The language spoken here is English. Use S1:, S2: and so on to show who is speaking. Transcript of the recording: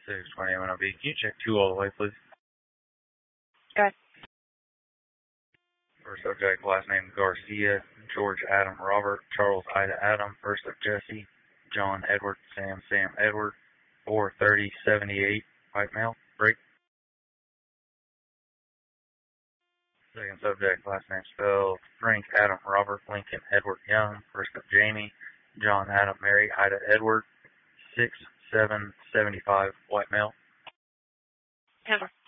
S1: 620 MNOB. Can you check 2 all the way, please?
S2: Go ahead.
S1: First subject, last name Garcia, George Adam Robert, Charles Ida Adam, first of Jesse, John Edward, Sam Edward, 43078, white male, break. Second subject, last name spelled Frank Adam Robert Lincoln Edward Young, first of Jamie, John Adam Mary Ida Edward, 6775, white male.
S2: 10-4.